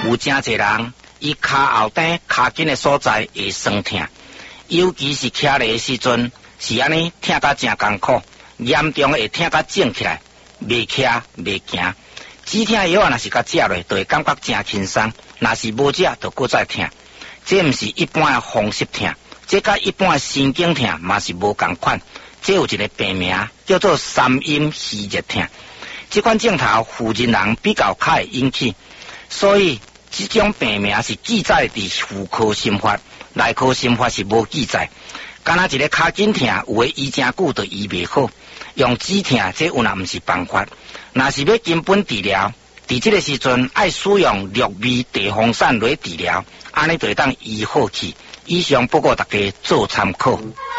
有真侪人，伊骹后顶骹筋的所在会酸痛，尤其是徛咧的时阵，是安尼痛甲真艰苦，严重会痛甲肿起来，袂徛袂行。止痛药若是甲食落，就会感觉真轻松；若是无食，就搁再痛。这毋是一般的风湿痛，这甲一般的神经痛嘛是无共款。这有一个病名叫做三阴虚热痛。这款症头妇人人比较较会引起，所以这种病名是记载伫妇科心法，内科心法是无记载。敢若一个骹筋痛，有诶医真久就医袂好，用止痛这有若毋是办法。若是要根本治疗，伫这个时阵爱使用氯味地黄散来治疗，安尼就会当医好去。以上不过大家做参考。